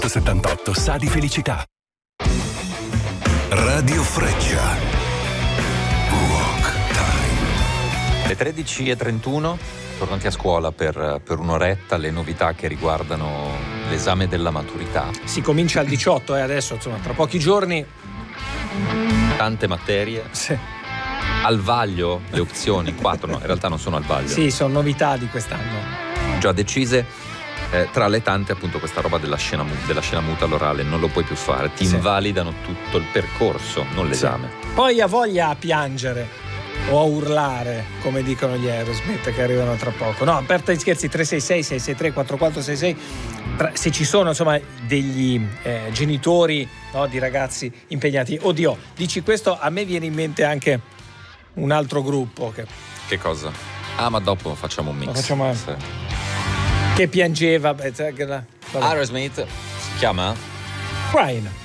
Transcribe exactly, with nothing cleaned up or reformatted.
settantotto sa di felicità. Radio Freccia. Rock Time. Le tredici e trentuno, tornati a scuola per, per un'oretta, le novità che riguardano l'esame della maturità. Si comincia al diciotto, e eh, adesso, insomma, tra pochi giorni. Tante materie. Sì. Al vaglio le opzioni, quattro, no, in realtà non sono al vaglio. Sì, sono novità di quest'anno. Già decise, eh, tra le tante appunto questa roba della scena, della scena muta all'orale, non lo puoi più fare, ti sì. invalidano tutto il percorso, non l'esame. Sì. Poi ha voglia a piangere o a urlare, come dicono gli Aerosmith che arrivano tra poco. No, aperta gli scherzi, tre sei sei sei sei tre quattro quattro sei sei. Se ci sono insomma degli eh, genitori, no, di ragazzi impegnati, oddio, dici questo, a me viene in mente anche un altro gruppo che, che cosa? Ah, ma dopo facciamo un mix. Facciamo, sì. Che piangeva. Beh, che la, Aerosmith si chiama Crying.